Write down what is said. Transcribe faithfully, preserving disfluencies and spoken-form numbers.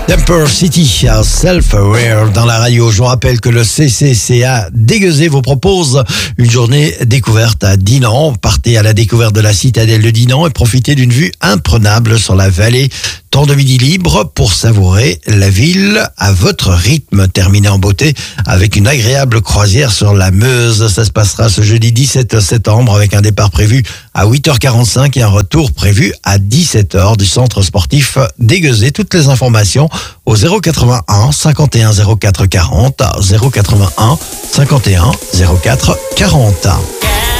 Temper City, Self-Aware dans la radio. Je vous rappelle que le C C C A Déguezé vous propose une journée découverte à Dinan. Partez à la découverte de la citadelle de Dinan et profitez d'une vue imprenable sur la vallée. Temps de midi libre pour savourer la ville à votre rythme. Terminé en beauté avec une agréable croisière sur la Meuse. Ça se passera ce jeudi dix-sept septembre avec un départ prévu à huit heures quarante-cinq et un retour prévu à dix-sept heures du centre sportif Déguezé. Toutes les informations au zéro quatre-vingt-un cinquante et un zéro quatre quarante, zéro quatre-vingt-un cinquante et un zéro quatre quarante.